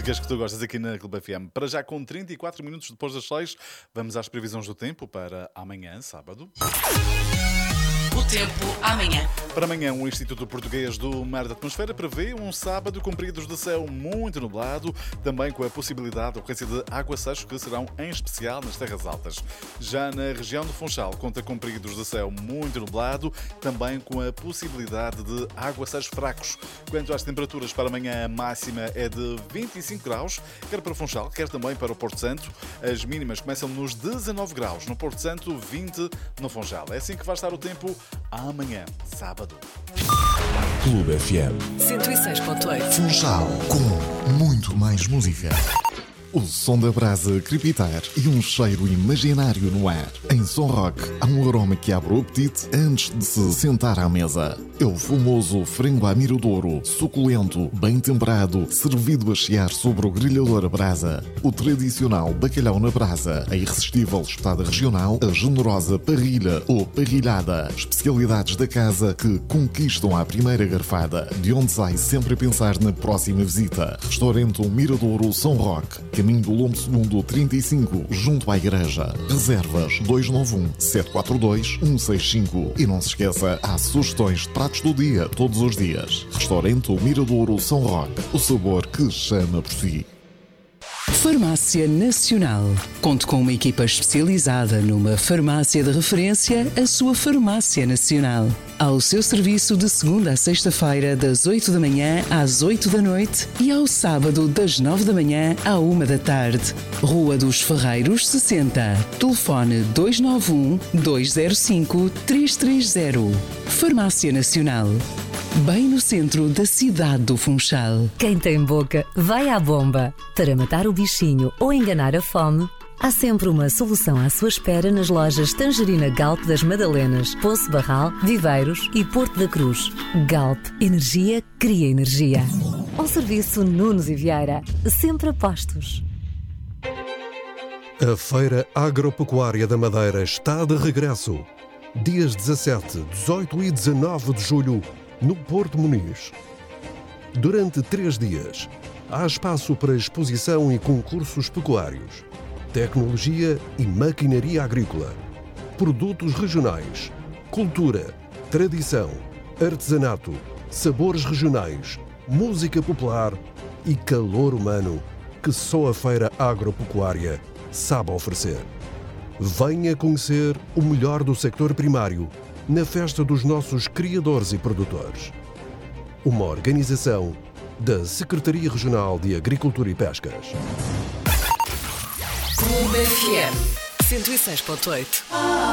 músicas que tu gostas aqui na Clube FM. Para já, com 34 minutos depois das 6, vamos às previsões do tempo para amanhã, sábado. O tempo amanhã. Para amanhã, o Instituto Português do Mar da Atmosfera prevê um sábado com períodos de céu muito nublado, também com a possibilidade de ocorrência de aguaceiros que serão em especial nas terras altas. Já na região do Funchal, conta com períodos de céu muito nublado, também com a possibilidade de aguaceiros fracos. Quanto às temperaturas para amanhã, a máxima é de 25 graus, quer para o Funchal, quer também para o Porto Santo. As mínimas começam nos 19 graus no Porto Santo, 20 no Funchal. É assim que vai estar o tempo amanhã, sábado. Clube FM 106.8. Funchal, com muito mais música. O som da brasa crepitar e um cheiro imaginário no ar. Em Som Rock, há um aroma que abre o apetite antes de se sentar à mesa. É o famoso frango à miradouro, suculento, bem temperado, servido a chiar sobre o grelhador a brasa. O tradicional bacalhau na brasa, a irresistível espetada regional, a generosa parrilha ou parrilhada. Especialidades da casa que conquistam à primeira garfada, de onde sai sempre a pensar na próxima visita. Restaurante Miradouro Som Rock, caminho do Lombo Segundo 35, junto à igreja. Reservas 291-742-165. E não se esqueça, há sugestões de pratos do dia, todos os dias. Restaurante Miradouro São Roque, o sabor que chama por si. Farmácia Nacional. Conte com uma equipa especializada numa farmácia de referência, a sua Farmácia Nacional. Ao seu serviço de segunda a sexta-feira, das 8 da manhã às 8 da noite e ao sábado, das 9 da manhã à 1 da tarde. Rua dos Ferreiros, 60. Telefone 291-205-330. Farmácia Nacional. Bem no centro da cidade do Funchal. Quem tem boca, vai à bomba. Para matar o bichinho ou enganar a fome, há sempre uma solução à sua espera nas lojas Tangerina Galp das Madalenas, Poço Barral, Viveiros e Porto da Cruz. Galp, energia cria energia. Ao serviço Nunes e Vieira, sempre a postos. A Feira Agropecuária da Madeira está de regresso. Dias 17, 18 e 19 de julho, no Porto Muniz. Durante 3 dias, há espaço para exposição e concursos pecuários, tecnologia e maquinaria agrícola, produtos regionais, cultura, tradição, artesanato, sabores regionais, música popular e calor humano que só a Feira Agropecuária sabe oferecer. Venha conhecer o melhor do sector primário na festa dos nossos criadores e produtores. Uma organização da Secretaria Regional de Agricultura e Pescas. Clube FM 106.8.